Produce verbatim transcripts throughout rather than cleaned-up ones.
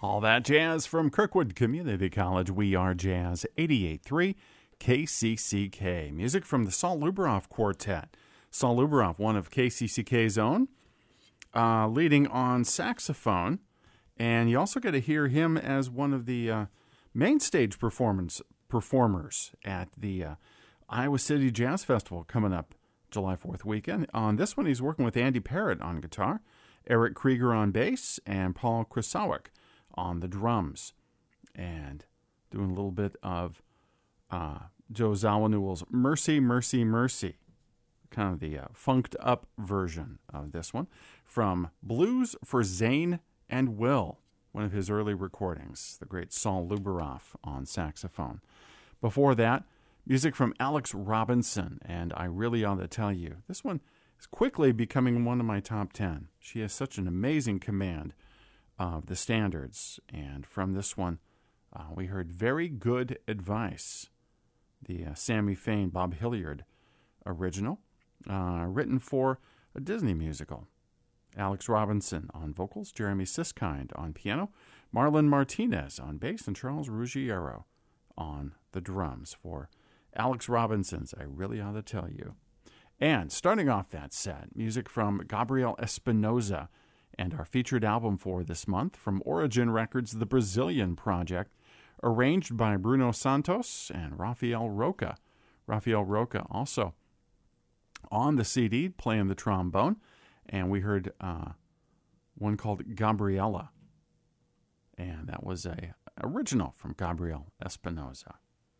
All that jazz from Kirkwood Community College. We are Jazz eighty-eight point three K C C K. Music from the Saul Luberoff Quartet. Saul Luberoff, one of K C C K's own, uh, leading on saxophone. And you also get to hear him as one of the uh, main stage performance performers at the uh, Iowa City Jazz Festival coming up July fourth weekend. On this one, he's working with Andy Parrott on guitar, Eric Krieger on bass, and Paul Krasowik on the drums, and doing a little bit of uh, Joe Zawinul's Mercy, Mercy, Mercy, kind of the uh, funked up version of this one, from Blues for Zane and Will, one of his early recordings, the great Saul Luberoff on saxophone. Before that, music from Alex Robinson, and I Really Ought to Tell You. This one is quickly becoming one of my top ten. She has such an amazing command of the standards, and from this one, uh, we heard Very Good Advice, the uh, Sammy Fain, Bob Hilliard original, uh, written for a Disney musical. Alex Robinson on vocals, Jeremy Siskind on piano, Marlon Martinez on bass, and Charles Ruggiero on the drums for Alex Robinson's I Really Ought to Tell You. And starting off that set, music from Gabriel Espinosa, and our featured album for this month from Origin Records, The Brazilian Project, arranged by Bruno Santos and Rafael Roca. Rafael Roca also on the C D playing the trombone, and we heard uh, one called Gabriela, and that was a original from Gabriel Espinosa.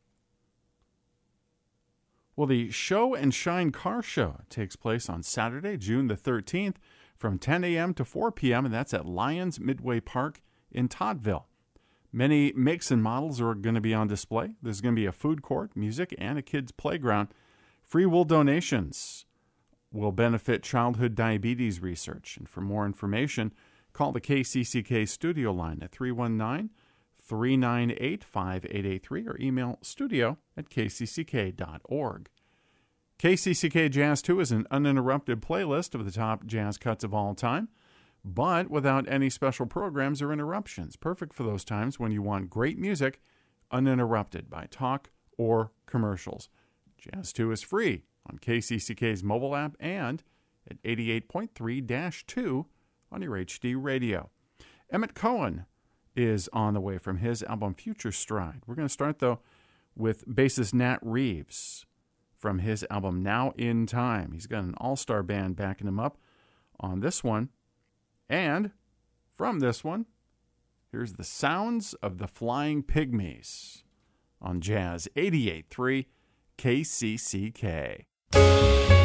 Well, the Show and Shine Car Show takes place on Saturday, June the thirteenth, from ten a.m. to four p.m., and that's at Lions Midway Park in Toddville. Many makes and models are going to be on display. There's going to be a food court, music, and a kids' playground. Free will donations will benefit childhood diabetes research. And for more information, call the K C C K studio line at three one nine, three nine eight, five eight eight three or email studio at k c c k dot org. K C C K Jazz two is an uninterrupted playlist of the top jazz cuts of all time, but without any special programs or interruptions. Perfect for those times when you want great music uninterrupted by talk or commercials. Jazz two is free on K C C K's mobile app and at eighty-eight point three dash two on your H D radio. Emmett Cohen is on the way from his album Future Stride. We're going to start, though, with bassist Nat Reeves from his album Now in Time. He's got an all-star band backing him up on this one. And from this one, here's the sounds of the Flying Pygmies on Jazz eighty-eight point three K C C K.